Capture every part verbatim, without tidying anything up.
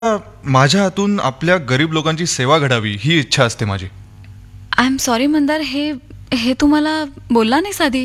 माझ्या हातून आपल्या गरीब लोकांची सेवा घडावी ही इच्छा असते माझी. आय एम सॉरी मंदार, हे हे तू मला बोलला नाहीस आधी.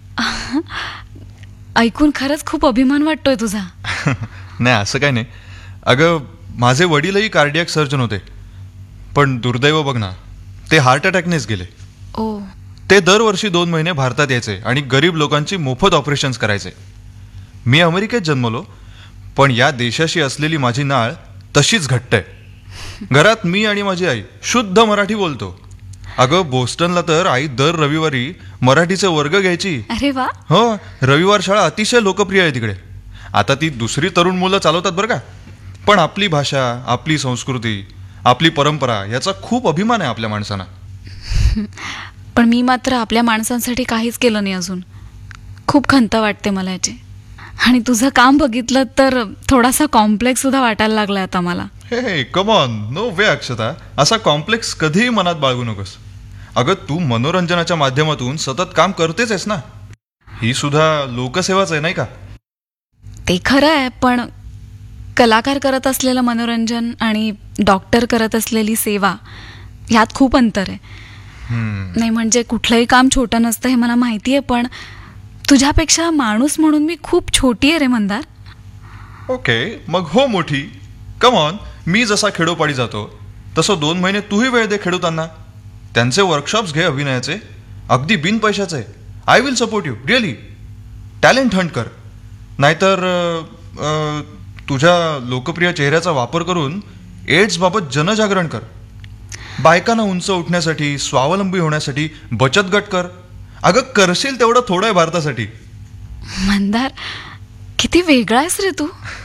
ऐकून खरंच खूप अभिमान वाटतोय तुझा. नाही असं काय नाही. अगं माझे वडीलही कार्डियक सर्जन होते, पण दुर्दैव बघ ना, ते हार्ट अटॅकनेच गेले. ओ. ते दरवर्षी दोन महिने भारतात यायचे आणि गरीब लोकांची मोफत ऑपरेशन्स करायचे. मी अमेरिकेत जन्मलो, पण या देशाशी असलेली माझी नाळ तशीच घट्ट आहे. घरात मी आणि माझी आई शुद्ध मराठी बोलतो. अगं बोस्टनला तर आई दर रविवारी मराठीचे वर्ग घ्यायची. अरे वा. हो, रविवार शाळा अतिशय लोकप्रिय आहे तिकडे. आता ती दुसरी तरुण मुलं चालवतात बरं का, पण आपली भाषा, आपली संस्कृती, आपली परंपरा याचा खूप अभिमान आहे आपल्या माणसांना. पण मी मात्र आपल्या माणसांसाठी काहीच केलं नाही अजून. खूप खंत वाटते मला याची. आणि तुझं काम बघितलं तर थोडासा कॉम्प्लेक्स सुद्धा वाटायला लागलाय आता मला. हे कम ऑन, नो वे अक्षता. असा कॉम्प्लेक्स कधीही मनात बाळगू नकोस. अगं तू मनोरंजनाच्या माध्यमातून सतत काम करतेच आहेस ना. ही सुद्धा लोकसेवाच आहे नाही का. ते खरं आहे, पण कलाकार करत असलेलं मनोरंजन आणि डॉक्टर करत असलेली सेवा ह्यात खूप अंतर आहे. नाही म्हणजे कुठलंही काम छोटं नसतं हे मला माहिती आहे, पण तुझ्यापेक्षा माणूस म्हणून मी खूप छोटी आहे रे मंदार. ओके, मग हो मोठी. Come on. मी जसा खेडोपाडी जातो तसं दोन महिने तूही वेळ दे खेडूतांना. त्यांचे वर्कशॉप्स घे अभिनयाचे, अगदी बिन पैशाचे. I will support you really. Talent Hunt कर. नाहीतर तुझ्या लोकप्रिय चेहऱ्याचा वापर करून एड्स बाबत जनजागरण कर. बायकांना उंच उठण्यासाठी, स्वावलंबी होण्यासाठी बचत गट कर. अगं करशील तेवढं थोडं आहे भारतासाठी. मंदार, किती वेगळा आहेस रे तू.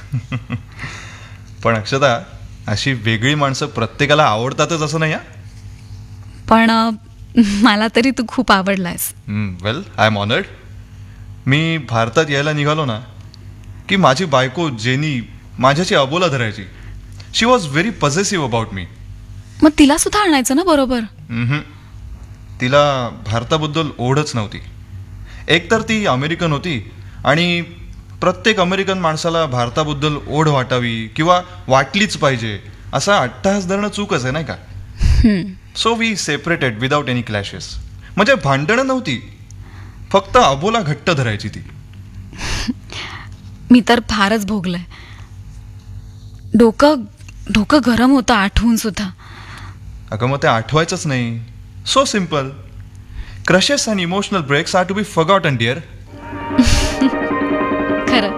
पण अक्षता, अशी वेगळी माणसं प्रत्येकाला आवडतातच असं नाही. पण मला तरी तू खूप आवडलायस. वेल, आय एम ऑनर्ड. मी भारतात यायला निघालो ना की माझी बायको जेनी माझ्याची अबोला धरायची. शी वॉज व्हेरी पॉझेसिव्ह अबाउट मी. मग तिला सुद्धा आणायचं ना बरोबर. तिला भारताबद्दल ओढच नव्हती. एकतर ती अमेरिकन होती आणि प्रत्येक अमेरिकन माणसाला भारताबद्दल ओढ वाटावी किंवा वाटलीच पाहिजे असा अट्टहास धरणं चूकच आहे नाही का. So we separated without any clashes. म्हणजे भांडणं नव्हती, फक्त अबोला घट्ट धरायची ती. मी तर फारच भोगलंय. डोकं डोकं गरम होतं आठवून सुद्धा. अगं मग ते आठवायचंच नाही. So simple. Crushes and emotional breaks R to be forgotten dear. खरं.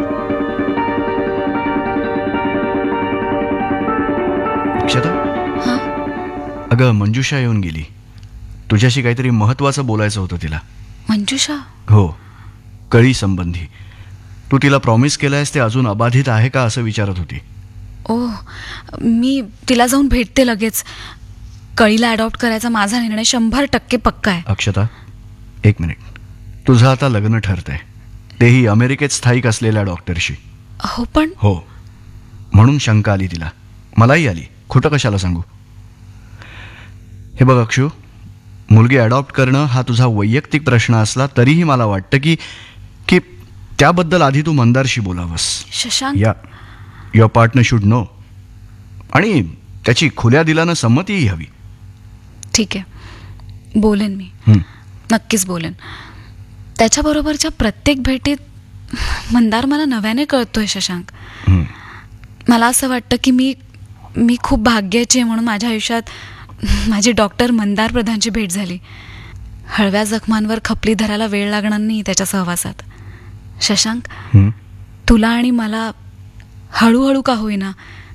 अक्षता, अगं मंजुषा येऊन गेली. तुझ्याशी काहीतरी महत्वाचं बोलायचं होतं तिला. मंजुषा? हो, कळी संबंधी. तू तिला प्रॉमिस केलंयस ते अजून अबाधित आहे का असं विचारत होती. ओ, मी तिला जाऊन भेटते लगेच. कळीला अडॉप्ट करायचा माझा निर्णय शंभर टक्के पक्का आहे. अक्षता, एक मिनिट. तुझं आता लग्न ठरतंय, तेही अमेरिकेत स्थायिक असलेल्या डॉक्टरशी. हो पण. हो, म्हणून शंका आली तिला. मलाही आली. खोटं कशाला सांगू. हे बघ अक्षू, मुलगी अडॉप्ट करणं हा तुझा वैयक्तिक प्रश्न असला तरीही मला वाटतं की की त्याबद्दल आधी तू मंदारशी बोलावंस. शशांक, या युअर पार्टनर शुड नो. आणि त्याची खुल्या दिलानं संमतीही हवी. ठीक आहे, बोलेन मी. नक्कीच बोलेन. त्याच्याबरोबरच्या प्रत्येक भेटीत मंदार मला नव्याने कळतोय शशांक. मला असं वाटतं की मी मी खूप भाग्याची आहे म्हणून माझ्या आयुष्यात माझी डॉक्टर मंदार प्रधानची भेट झाली. हळव्या जखमांवर खपली धरायला वेळ लागणार नाही त्याच्या सहवासात. शशांक, तुला आणि मला हळूहळू का होईना